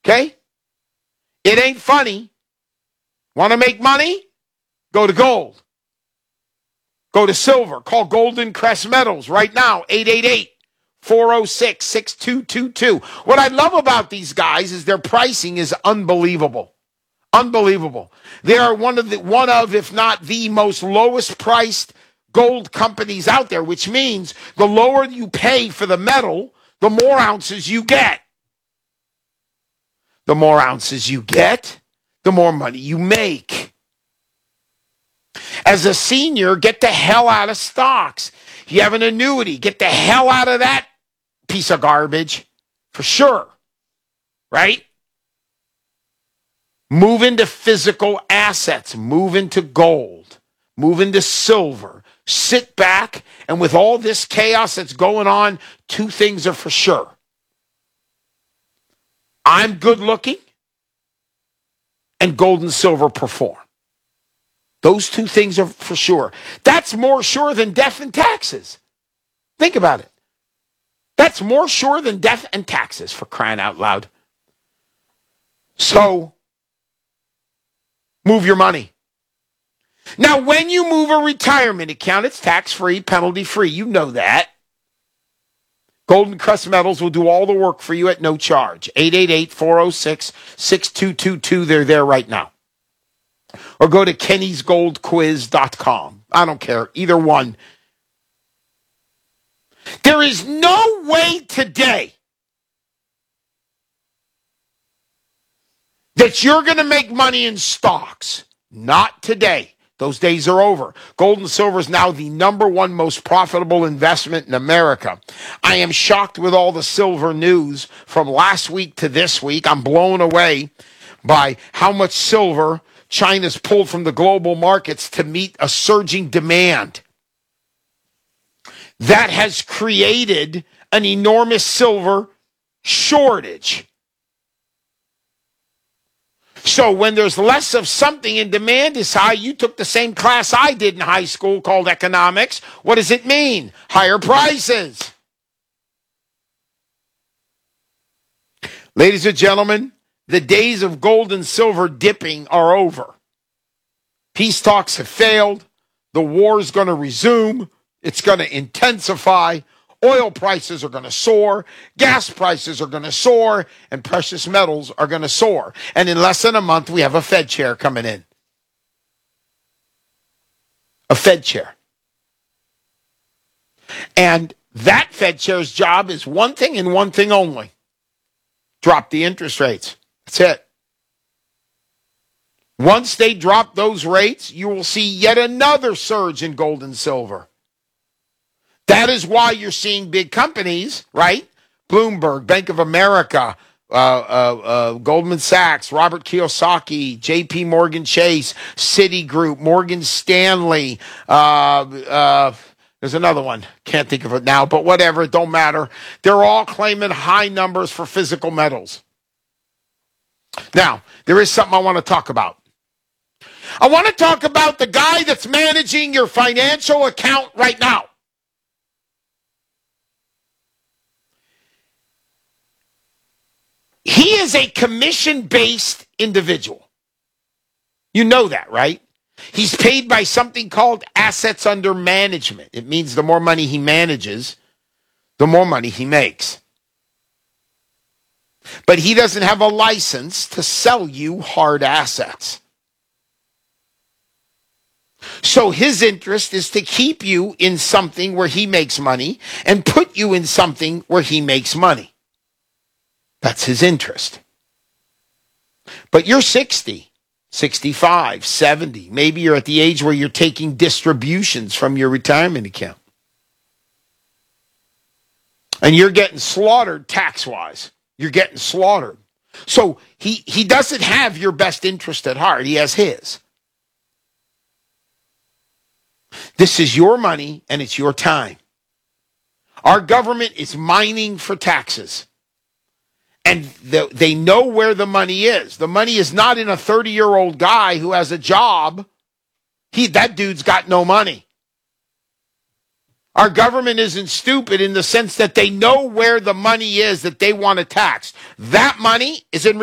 Okay? It ain't funny. Want to make money? Go to gold. Go to silver. Call Golden Crest Metals right now, 888-406-6222. What I love about these guys is their pricing is unbelievable. Unbelievable. They are one of, if not the most lowest priced gold companies out there, which means the lower you pay for the metal, the more ounces you get. The more ounces you get, the more money you make. As a senior, get the hell out of stocks. If you have an annuity, get the hell out of that piece of garbage, for sure. Right? Move into physical assets. Move into gold. Move into silver. Sit back, and with all this chaos that's going on, two things are for sure. I'm good looking, and gold and silver perform. Those two things are for sure. That's more sure than death and taxes. Think about it. That's more sure than death and taxes, for crying out loud. So, move your money. Now, when you move a retirement account, it's tax-free, penalty-free. You know that. Golden Crest Metals will do all the work for you at no charge. 888-406-6222. They're there right now. Or go to kennysgoldquiz.com. I don't care. Either one. There is no way today that you're going to make money in stocks. Not today. Those days are over. Gold and silver is now the number one most profitable investment in America. I am shocked with all the silver news from last week to this week. I'm blown away by how much silver China's pulled from the global markets to meet a surging demand. That has created an enormous silver shortage. So when there's less of something and demand is high, you took the same class I did in high school called economics. What does it mean? Higher prices. Ladies and gentlemen, the days of gold and silver dipping are over. Peace talks have failed. The war is going to resume. It's going to intensify. Oil prices are going to soar, gas prices are going to soar, and precious metals are going to soar. And in less than a month, we have a Fed chair coming in. A Fed chair. And that Fed chair's job is one thing and one thing only. Drop the interest rates. That's it. Once they drop those rates, you will see yet another surge in gold and silver. That is why you're seeing big companies, right? Bloomberg, Bank of America, Goldman Sachs, Robert Kiyosaki, J.P. Morgan Chase, Citigroup, Morgan Stanley. There's another one. Can't think of it now, but whatever. It don't matter. They're all claiming high numbers for physical metals. Now, there is something I want to talk about. I want to talk about the guy that's managing your financial account right now. He is a commission-based individual. You know that, right? He's paid by something called assets under management. It means the more money he manages, the more money he makes. But he doesn't have a license to sell you hard assets. So his interest is to keep you in something where he makes money and put you in something where he makes money. That's his interest. But you're 60, 65, 70. Maybe you're at the age where you're taking distributions from your retirement account. And you're getting slaughtered tax-wise. You're getting slaughtered. So he doesn't have your best interest at heart. He has his. This is your money and it's your time. Our government is mining for taxes. And they know where the money is. The money is not in a 30-year-old guy who has a job. That dude's got no money. Our government isn't stupid in the sense that they know where the money is that they want to tax. That money is in